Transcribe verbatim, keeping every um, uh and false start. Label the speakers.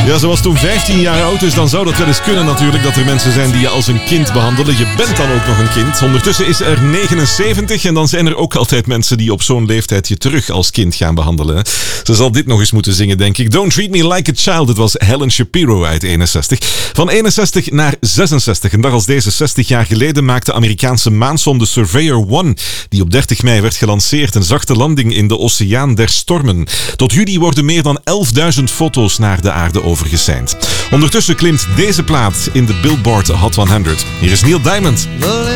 Speaker 1: Ja, ze was toen vijftien jaar oud, dus dan zou dat wel eens kunnen natuurlijk, dat er mensen zijn die je als een kind behandelen. Je bent dan ook nog een kind. Ondertussen is er negenenzeventig en dan zijn er ook altijd mensen die op zo'n leeftijd je terug als kind gaan behandelen. Ze zal dit nog eens moeten zingen, denk ik. Don't Treat Me Like a Child. Het was Helen Shapiro uit eenenzestig. Van eenenzestig naar zesenzestig. Een dag als deze, zestig jaar geleden, maakte Amerikaanse maansonde Surveyor one, die op dertig mei werd gelanceerd, een zachte landing in de Oceaan der Stormen. Tot juli worden meer dan elfduizend foto's naar de aarde overgeseind. Ondertussen klimt deze plaat in de Billboard Hot honderd. Hier is Neil Diamond.